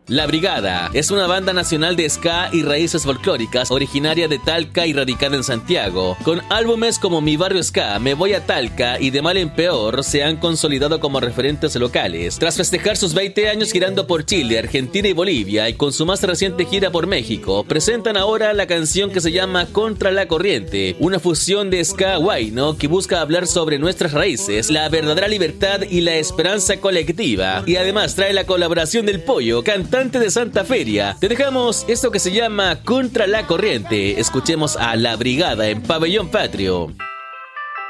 La Brigada es una banda nacional de ska y raíces folclóricas originaria de Talca y radicada en Santiago. Con álbumes como Mi Barrio Ska, Me Voy a Talca y De Mal en Peor se han consolidado como referentes locales. Tras festejar sus 20 años girando por Chile, Argentina y Bolivia y con su más reciente gira por México, presentan ahora la canción que se llama Contra la Corriente, una fusión de ska huayno que busca hablar sobre nuestras raíces, la verdadera libertad y la esperanza colectiva. Y además trae la colaboración del Pollo, cantante de Santa Feria. Te dejamos esto que se llama Contra la Corriente. Escuchemos a La Brigada en Pabellón Patrio.